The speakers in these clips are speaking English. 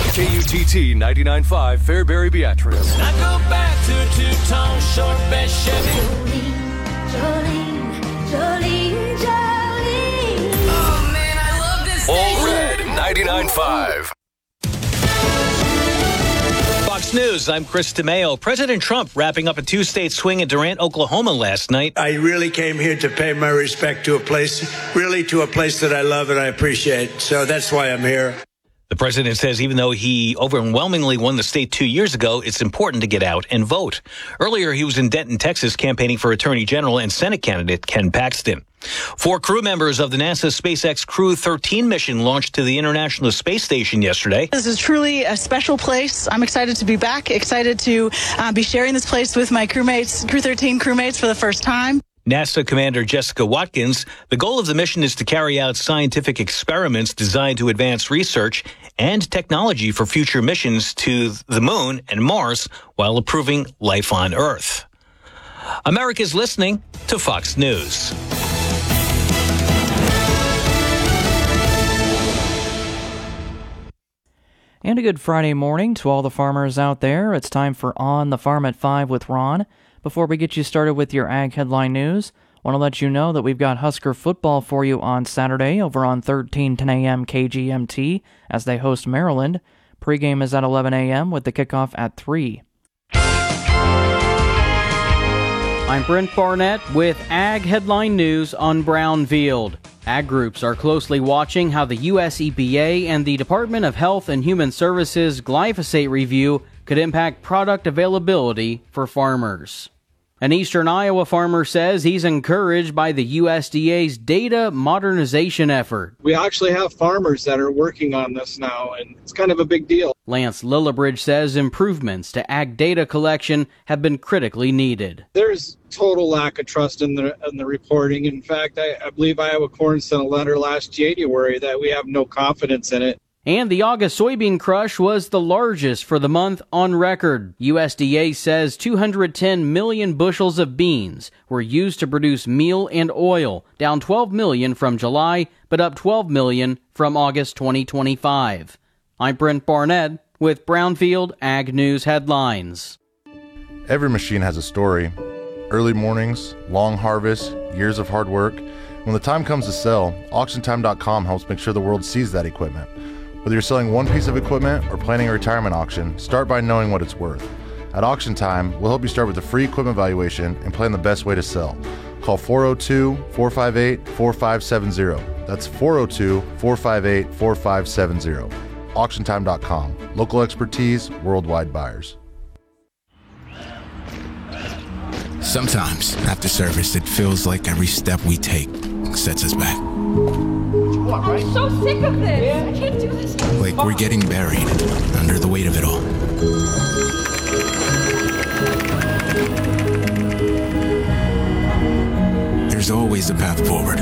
KUTT 99.5 Fairbury Beatrice. I go back to a two-tone short bed Chevy. Jolene. Oh man, I love this All Red 99.5. Fox News, I'm Chris DeMeo. President Trump wrapping up a two-state swing in Durant, Oklahoma last night. I really came here to pay my respect to a place that I love and I appreciate. So that's why I'm here. The president says even though he overwhelmingly won the state 2 years ago, it's important to get out and vote. Earlier, he was in Denton, Texas, campaigning for Attorney General and Senate candidate Ken Paxton. 4 crew members of the NASA SpaceX Crew 13 mission launched to the International Space Station yesterday. This is truly a special place. I'm excited to be back, excited to be sharing this place with my crewmates, Crew 13 crewmates for the first time. NASA Commander Jessica Watkins, the goal of the mission is to carry out scientific experiments designed to advance research and technology for future missions to the moon and Mars while improving life on Earth. America's listening to Fox News. And a good Friday morning to all the farmers out there. It's time for On the Farm at 5 with Ron. Before we get you started with your Ag Headline News, I want to let you know that we've got Husker football for you on Saturday over on 1310 a.m. KGMT as they host Maryland. Pregame is at 11 a.m. with the kickoff at 3. I'm Brent Barnett with Ag Headline News on Brownfield. Ag groups are closely watching how the U.S. EPA and the Department of Health and Human Services glyphosate review could impact product availability for farmers. An eastern Iowa farmer says he's encouraged by the USDA's data modernization effort. We actually have farmers that are working on this now, and it's kind of a big deal. Lance Lillibridge says improvements to ag data collection have been critically needed. There's total lack of trust in the reporting. In fact, I believe Iowa Corn sent a letter last January that we have no confidence in it. And the August soybean crush was the largest for the month on record. USDA says 210 million bushels of beans were used to produce meal and oil, down 12 million from July, but up 12 million from August 2025. I'm Brent Barnett with Brownfield Ag News Headlines. Every machine has a story. Early mornings, long harvests, years of hard work. When the time comes to sell, AuctionTime.com helps make sure the world sees that equipment. Whether you're selling one piece of equipment or planning a retirement auction, start by knowing what it's worth. At Auction Time, we'll help you start with a free equipment valuation and plan the best way to sell. Call 402-458-4570. That's 402-458-4570. AuctionTime.com. Local expertise, worldwide buyers. Sometimes, after service, it feels like every step we take sets us back. I'm so sick of this. I can't do this. Like we're getting buried under the weight of it all. There's always a path forward.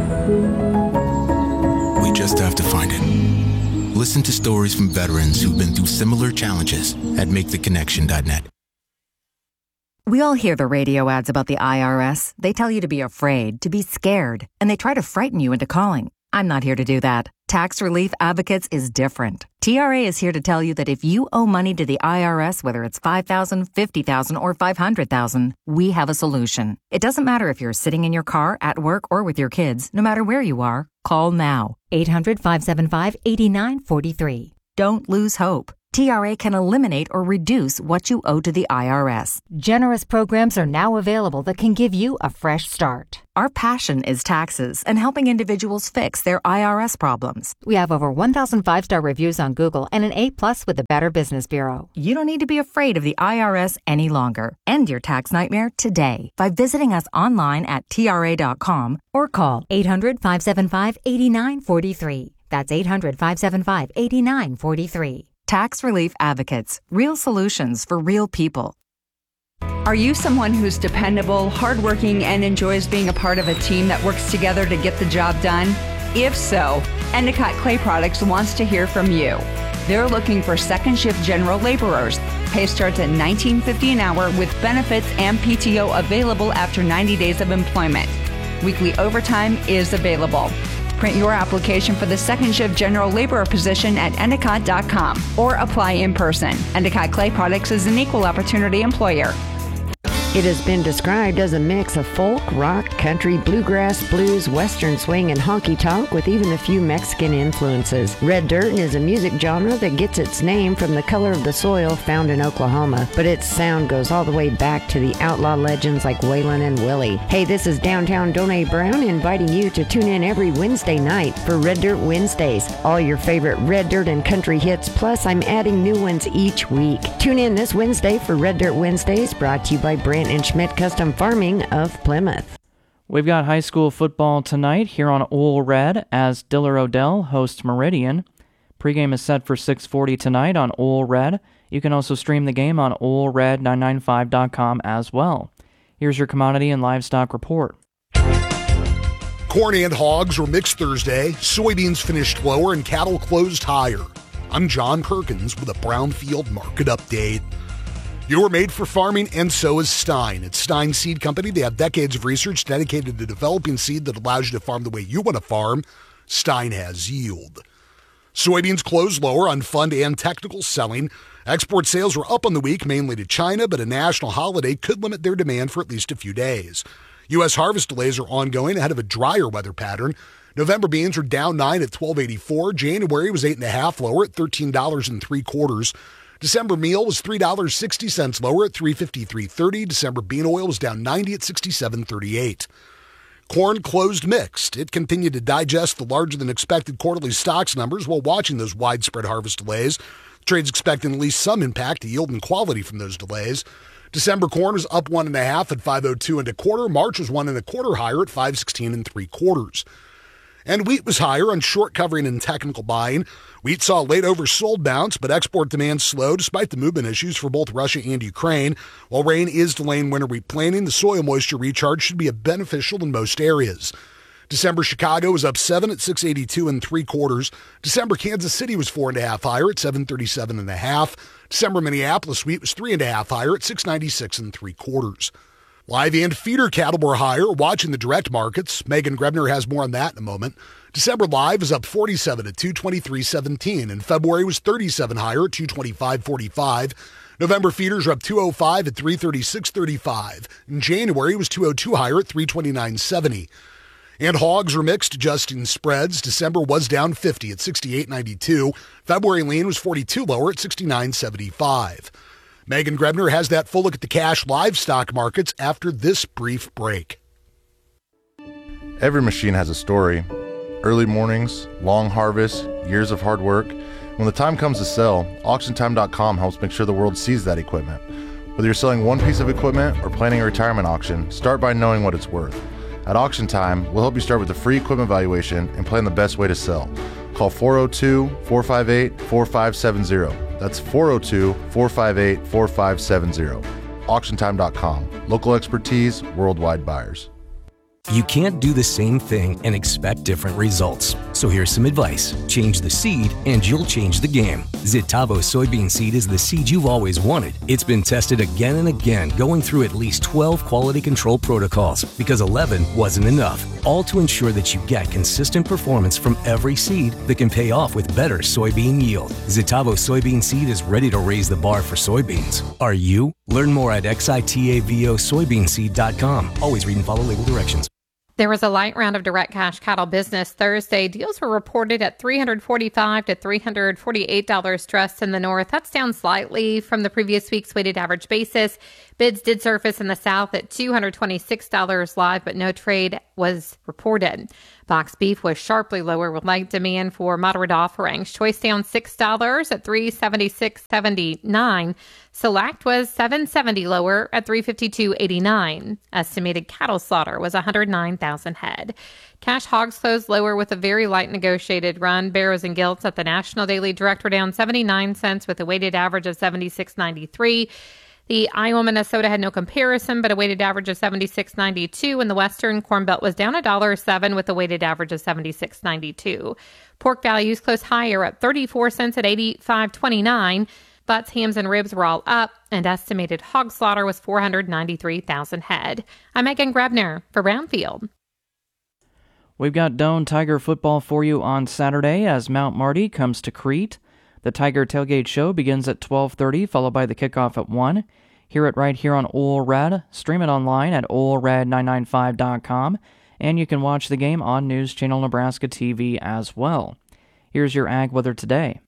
We just have to find it. Listen to stories from veterans who've been through similar challenges at MakeTheConnection.net. We all hear the radio ads about the IRS. They tell you to be afraid, to be scared, and they try to frighten you into calling. I'm not here to do that. Tax Relief Advocates is different. TRA is here to tell you that if you owe money to the IRS, whether it's $5,000, $50,000, or $500,000, we have a solution. It doesn't matter if you're sitting in your car, at work, or with your kids. No matter where you are, call now. 800-575-8943. Don't lose hope. TRA can eliminate or reduce what you owe to the IRS. Generous programs are now available that can give you a fresh start. Our passion is taxes and helping individuals fix their IRS problems. We have over 1,000 5-star reviews on Google and an A+ with the Better Business Bureau. You don't need to be afraid of the IRS any longer. End your tax nightmare today by visiting us online at TRA.com or call 800-575-8943. That's 800-575-8943. Tax Relief Advocates. Real solutions for real people. Are you someone who's dependable, hardworking, and enjoys being a part of a team that works together to get the job done? If so, Endicott Clay Products wants to hear from you. They're looking for second shift general laborers. Pay starts at $19.50 an hour with benefits and PTO available after 90 days of employment. Weekly overtime is available. Print your application for the second shift general laborer position at Endicott.com or apply in person. Endicott Clay Products is an equal opportunity employer. It has been described as a mix of folk, rock, country, bluegrass, blues, western swing, and honky-tonk with even a few Mexican influences. Red dirt is a music genre that gets its name from the color of the soil found in Oklahoma, but its sound goes all the way back to the outlaw legends like Waylon and Willie. Hey, this is Downtown Donnie Brown inviting you to tune in every Wednesday night for Red Dirt Wednesdays. All your favorite red dirt and country hits, plus I'm adding new ones each week. Tune in this Wednesday for Red Dirt Wednesdays, brought to you by Brent and Schmidt Custom Farming of Plymouth. We've got high school football tonight here on Ole Red as Diller Odell hosts Meridian. Pregame is set for 6:40 tonight on Ole Red. You can also stream the game on OleRed995.com as well. Here's your commodity and livestock report. Corn and hogs were mixed Thursday. Soybeans finished lower and cattle closed higher. I'm John Perkins with a Brownfield market update. You're made for farming, and so is Stein. At Stein Seed Company, they have decades of research dedicated to developing seed that allows you to farm the way you want to farm. Stein has yield. Soybeans closed lower on fund and technical selling. Export sales were up on the week, mainly to China, but a national holiday could limit their demand for at least a few days. U.S. harvest delays are ongoing ahead of a drier weather pattern. November beans were down 9 at $12.84. January was 8.5 lower at $13.75. December meal was $3.60 lower at $3.5330. December bean oil was down 90 at $67.38. Corn closed mixed. It continued to digest the larger-than-expected quarterly stocks numbers while watching those widespread harvest delays. Trade's expecting at least some impact to yield and quality from those delays. December corn was up 1.5 at $5.02 1/4. March was 1 1/4 higher at $5.16 3/4. And wheat was higher on short covering and technical buying. Wheat saw a late oversold bounce, but export demand slowed despite the movement issues for both Russia and Ukraine. While rain is delaying winter wheat planting, the soil moisture recharge should be beneficial in most areas. December Chicago was up 7 at $6.82 3/4. December Kansas City was 4.5 higher at $7.37 1/2. December Minneapolis wheat was 3.5 higher at $6.96 3/4. Live and feeder cattle were higher, watching the direct markets. Megan Grebner has more on that in a moment. December live is up 47 at $223.17, and February was 37 higher at $225.45. November feeders are up 205 at $336.35, and January was 202 higher at $329.70. And hogs were mixed, adjusting spreads. December was down 50 at $68.92. February lean was 42 lower at $69.75. Megan Grebner has that full look at the cash livestock markets after this brief break. Every machine has a story. Early mornings, long harvests, years of hard work. When the time comes to sell, AuctionTime.com helps make sure the world sees that equipment. Whether you're selling one piece of equipment or planning a retirement auction, start by knowing what it's worth. At Auction Time, we'll help you start with a free equipment valuation and plan the best way to sell. Call 402-458-4570. That's 402-458-4570. AuctionTime.com. Local expertise, worldwide buyers. You can't do the same thing and expect different results. So here's some advice. Change the seed and you'll change the game. Zitavo soybean seed is the seed you've always wanted. It's been tested again and again, going through at least 12 quality control protocols because 11 wasn't enough. All to ensure that you get consistent performance from every seed that can pay off with better soybean yield. Zitavo soybean seed is ready to raise the bar for soybeans. Are you? Learn more at xitavosoybeanseed.com. Always read and follow label directions. There was a light round of direct cash cattle business Thursday. Deals were reported at $345 to $348 stressed in the north. That's down slightly from the previous week's weighted average basis. Bids did surface in the south at $226 live, but no trade was reported. Box beef was sharply lower with light demand for moderate offerings. Choice down $6 at $376.79. Select was $7.70 lower at $352.89. Estimated cattle slaughter was 109,000 head. Cash hogs closed lower with a very light negotiated run. Barrows and gilts at the National Daily Direct were down 79 cents with a weighted average of 76.93. The Iowa, Minnesota had no comparison, but a weighted average of 76.92, and the Western Corn Belt was down $1.07 with a weighted average of 76.92. Pork values closed higher at 34 cents at 85.29. Butts, hams, and ribs were all up, and estimated hog slaughter was 493,000 head. I'm Megan Grebner for Brownfield. We've got Doane Tiger football for you on Saturday as Mount Marty comes to Crete. The Tiger Tailgate Show begins at 12:30, followed by the kickoff at 1. Hear it right here on Ole Red. Stream it online at olered995.com, and you can watch the game on News Channel Nebraska TV as well. Here's your ag weather today.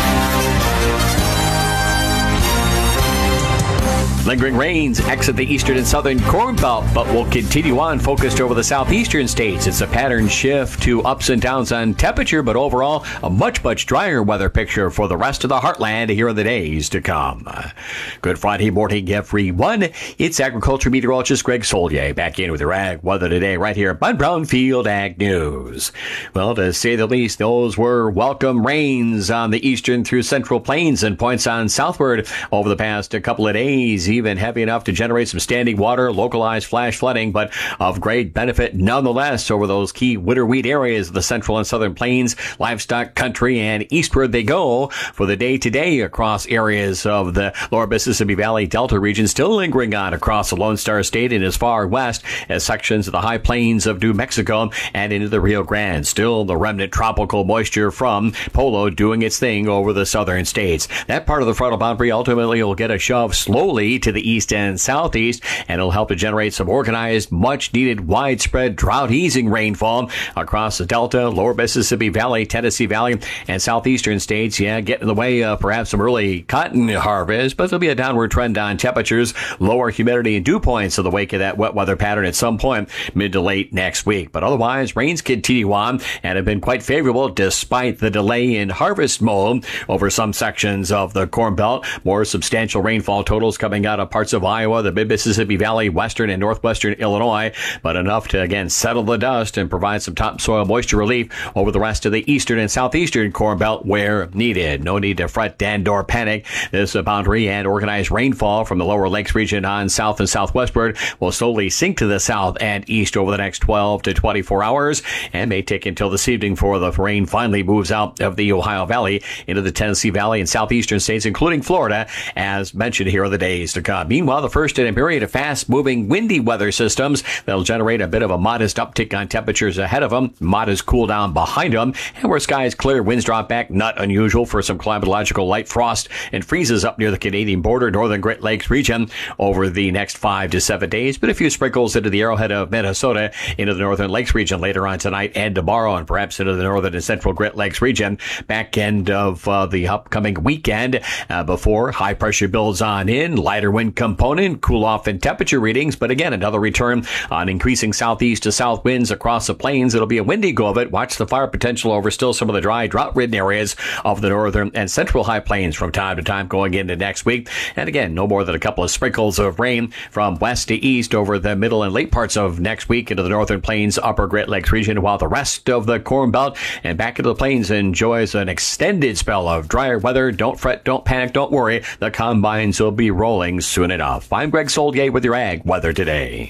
Lingering rains exit the eastern and southern Corn Belt, but will continue on focused over the southeastern states. It's a pattern shift to ups and downs on temperature, but overall a much drier weather picture for the rest of the heartland here in the days to come. Good Friday morning, everyone. It's agriculture meteorologist Greg Solier back in with your ag weather today right here on Brownfield Ag News. Well, to say the least, those were welcome rains on the eastern through central plains and points on southward over the past couple of days, even heavy enough to generate some standing water, localized flash flooding, but of great benefit nonetheless over those key winter wheat areas of the central and southern plains, livestock country, and eastward they go for the day today across areas of the lower Mississippi Valley Delta region, still lingering on across the Lone Star State and as far west as sections of the high plains of New Mexico and into the Rio Grande. Still the remnant tropical moisture from Polo doing its thing over the southern states. That part of the frontal boundary ultimately will get a shove slowly to the east and southeast, and it'll help to generate some organized, much-needed, widespread drought-easing rainfall across the Delta, lower Mississippi Valley, Tennessee Valley, and southeastern states. Yeah, get in the way of perhaps some early cotton harvest, but there'll be a downward trend on temperatures, lower humidity, and dew points in the wake of that wet weather pattern at some point mid to late next week. But otherwise, rains continue on and have been quite favorable despite the delay in harvest mode over some sections of the Corn Belt. More substantial rainfall totals coming out of parts of Iowa, the mid-Mississippi Valley, western and northwestern Illinois, but enough to, again, settle the dust and provide some topsoil moisture relief over the rest of the eastern and southeastern Corn Belt where needed. No need to fret, Dan, or panic. This boundary and organized rainfall from the lower lakes region on south and southwestward will slowly sink to the south and east over the next 12 to 24 hours and may take until this evening before the rain finally moves out of the Ohio Valley into the Tennessee Valley and southeastern states, including Florida, as mentioned here in the days to come. Meanwhile, the first in a period of fast-moving windy weather systems that'll generate a bit of a modest uptick on temperatures ahead of them, modest cool down behind them, and where skies clear, winds drop back, not unusual for some climatological light frost and freezes up near the Canadian border, northern Great Lakes region over the next 5 to 7 days, but a few sprinkles into the arrowhead of Minnesota, into the northern lakes region later on tonight and tomorrow, and perhaps into the northern and central Great Lakes region back end of the upcoming weekend before high pressure builds on in, lighter wind component, cool off in temperature readings, but again, another return on increasing southeast to south winds across the plains. It'll be a windy go of it. Watch the fire potential over still some of the dry, drought-ridden areas of the northern and central high plains from time to time going into next week. And again, no more than a couple of sprinkles of rain from west to east over the middle and late parts of next week into the northern plains, upper Great Lakes region, while the rest of the Corn Belt and back into the plains enjoys an extended spell of drier weather. Don't fret, don't panic, don't worry. The combines will be rolling soon enough. I'm Greg Solier with your ag weather today.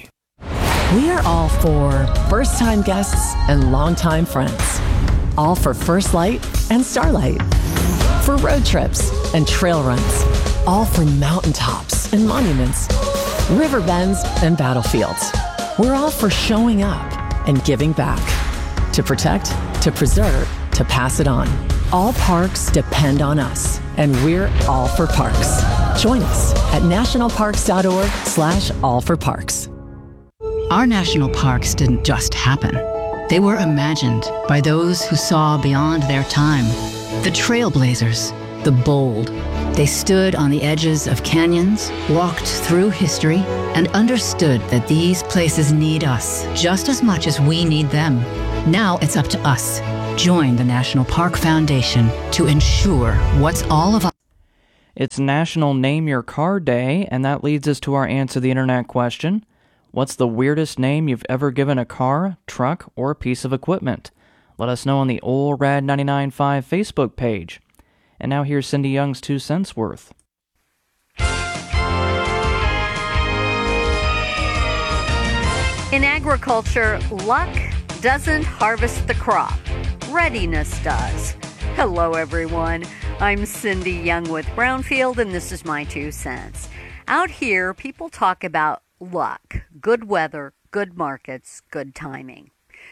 We are all for first-time guests and longtime friends. All for First Light and Starlight. For road trips and trail runs. All for mountaintops and monuments. River bends and battlefields. We're all for showing up and giving back. To protect, to preserve, to pass it on. All parks depend on us, and we're all for parks. Join us at nationalparks.org/allforparks. Our national parks didn't just happen. They were imagined by those who saw beyond their time. The trailblazers, the bold. They stood on the edges of canyons, walked through history, and understood that these places need us just as much as we need them. Now it's up to us. Join the National Park Foundation to ensure what's all of us. It's National Name Your Car Day, and that leads us to our Answer the Internet question. What's the weirdest name you've ever given a car, truck, or piece of equipment? Let us know on the Ole Red 99.5 Facebook page. And now here's Cindy Young's 2 cents worth. In agriculture, luck doesn't harvest the crop. Readiness does. Hello, everyone. I'm Cindy Young with Brownfield, and this is my 2 cents. Out here, people talk about luck, good weather, good markets, good timing.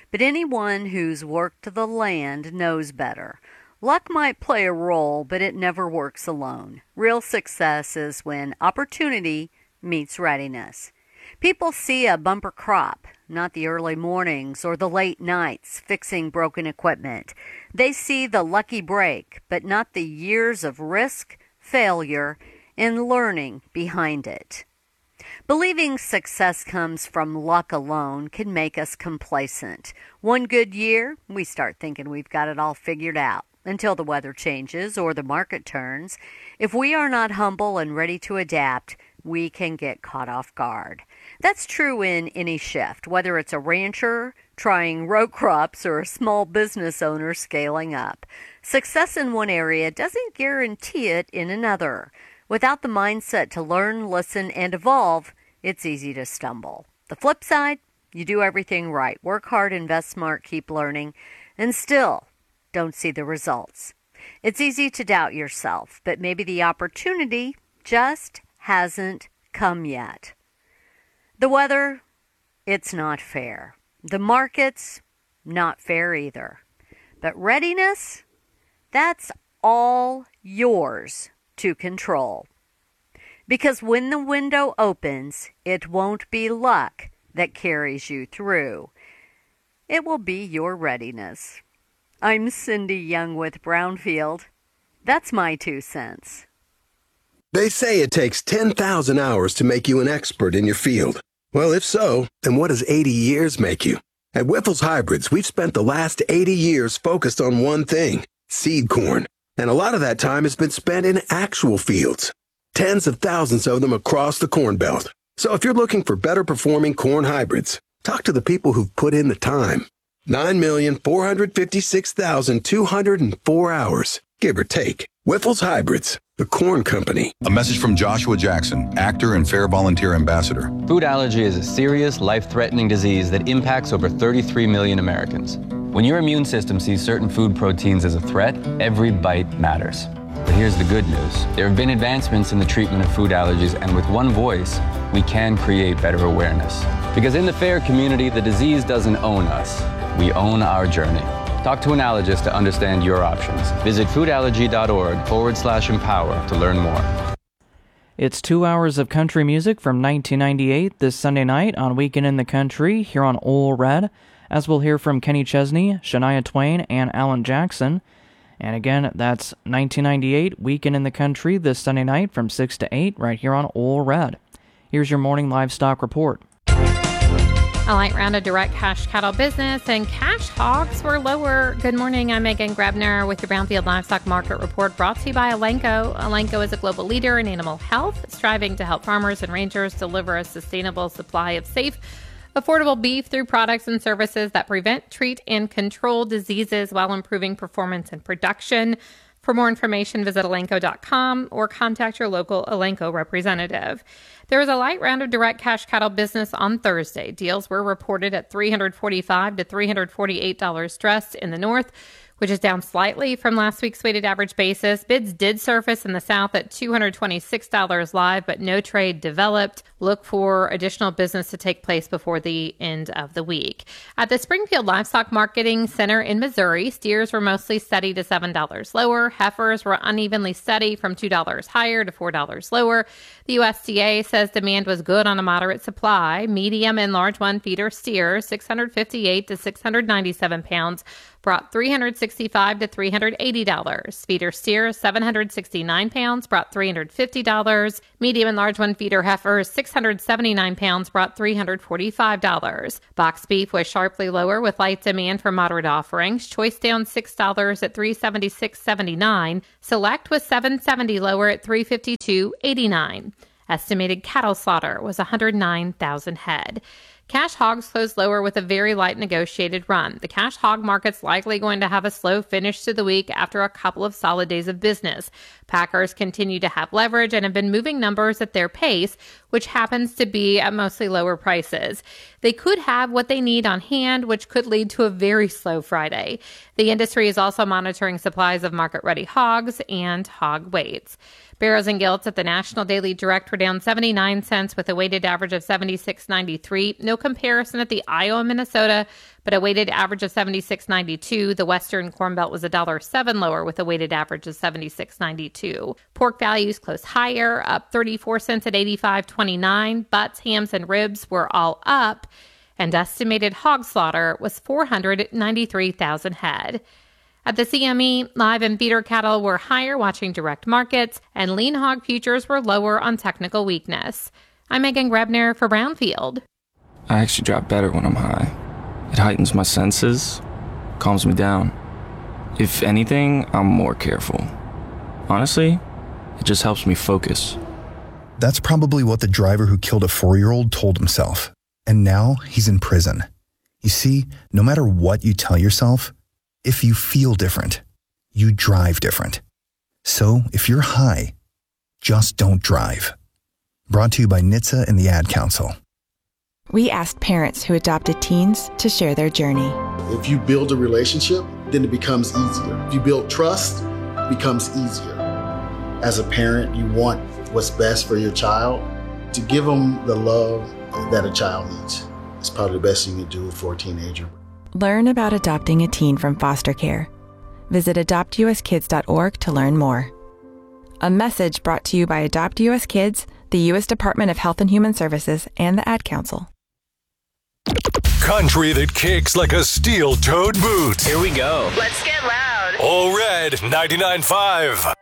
but anyone who's worked the land knows better. Luck might play a role, but it never works alone. Real success is when opportunity meets readiness. People see a bumper crop, not the early mornings or the late nights fixing broken equipment. They see the lucky break, but not the years of risk, failure, and learning behind it. Believing success comes from luck alone can make us complacent. One good year, we start thinking we've got it all figured out until the weather changes or the market turns. If we are not humble and ready to adapt, we can get caught off guard. That's true in any shift, whether it's a rancher trying row crops or a small business owner scaling up. Success in one area doesn't guarantee it in another. Without the mindset to learn, listen, and evolve, it's easy to stumble. The flip side, you do everything right. Work hard, invest smart, keep learning, and still don't see the results. It's easy to doubt yourself, but maybe the opportunity just hasn't come yet. The weather, it's not fair. The markets, not fair either. But readiness, that's all yours to control. Because when the window opens, it won't be luck that carries you through. It will be your readiness. I'm Cindy Young with Brownfield. That's my 2 cents. They say it takes 10,000 hours to make you an expert in your field. Well, if so, then what does 80 years make you? At Wyffels Hybrids, we've spent the last 80 years focused on one thing, seed corn. And a lot of that time has been spent in actual fields. Tens of thousands of them across the Corn Belt. So if you're looking for better performing corn hybrids, talk to the people who've put in the time. 9,456,204 hours, give or take. Wyffels Hybrids, the Corn Company. A message from Joshua Jackson, actor and Fair Volunteer Ambassador. Food allergy is a serious, life-threatening disease that impacts over 33 million Americans. When your immune system sees certain food proteins as a threat, every bite matters. But here's the good news. There have been advancements in the treatment of food allergies, and with one voice, we can create better awareness. Because in the FAIR community, the disease doesn't own us. We own our journey. Talk to an allergist to understand your options. Visit foodallergy.org/empower to learn more. It's 2 hours of country music from 1998 this Sunday night on Weekend in the Country here on Ole Red, as we'll hear from Kenny Chesney, Shania Twain, and Alan Jackson. And again, that's 1998 Weekend in the Country this Sunday night from 6 to 8 right here on Ole Red. Here's your morning livestock report. A light round of direct cash cattle business and cash hogs were lower. Good morning. I'm Megan Grebner with the Brownfield Livestock Market Report brought to you by Elanco. Elanco is a global leader in animal health, striving to help farmers and ranchers deliver a sustainable supply of safe, affordable beef through products and services that prevent, treat, and control diseases while improving performance and production. For more information, visit Elanco.com or contact your local Elanco representative. There was a light round of direct cash cattle business on Thursday. Deals were reported at $345 to $348 dressed in the north, which is down slightly from last week's weighted average basis. Bids did surface in the south at $226 live, but no trade developed. Look for additional business to take place before the end of the week. At the Springfield Livestock Marketing Center in Missouri, steers were mostly steady to $7 lower. Heifers were unevenly steady from $2 higher to $4 lower. The USDA says demand was good on a moderate supply. Medium and large one feeder steers, 658 to 697 pounds, brought $365 to $380. Feeder steers, 769 pounds, brought $350. Medium and large one feeder heifers, 679 pounds, brought $345. Box beef was sharply lower with light demand for moderate offerings. Choice down $6 at $376.79. Select was $7.70 lower at $352.89. Estimated cattle slaughter was 109,000 head. Cash hogs closed lower with a very light negotiated run. The cash hog market's likely going to have a slow finish to the week after a couple of solid days of business. Packers continue to have leverage and have been moving numbers at their pace, which happens to be at mostly lower prices. They could have what they need on hand, which could lead to a very slow Friday. The industry is also monitoring supplies of market-ready hogs and hog weights. Barrows and Gilts at the National Daily Direct were down 79 cents with a weighted average of 76.93. No comparison at the Iowa, Minnesota, but a weighted average of $76.92. The Western Corn Belt was $1.07 lower with a weighted average of $76.92. Pork values closed higher, up 34 cents at $85.29. Butts, hams, and ribs were all up, and estimated hog slaughter was 493,000 head. At the CME, live and feeder cattle were higher watching direct markets, and lean hog futures were lower on technical weakness. I'm Megan Grebner for Brownfield. I actually drive better when I'm high. It heightens my senses, calms me down. If anything, I'm more careful. Honestly, it just helps me focus. That's probably what the driver who killed a 4-year-old told himself. And now he's in prison. You see, no matter what you tell yourself, if you feel different, you drive different. So if you're high, just don't drive. Brought to you by NHTSA and the Ad Council. We asked parents who adopted teens to share their journey. If you build a relationship, then it becomes easier. If you build trust, it becomes easier. As a parent, you want what's best for your child. To give them the love that a child needs. It's probably the best you can do for a teenager. Learn about adopting a teen from foster care. Visit adoptuskids.org to learn more. A message brought to you by Adopt US Kids, the U.S. Department of Health and Human Services, and the Ad Council. Country that kicks like a steel-toed boot. Here we go. Let's get loud. All Red 99.5.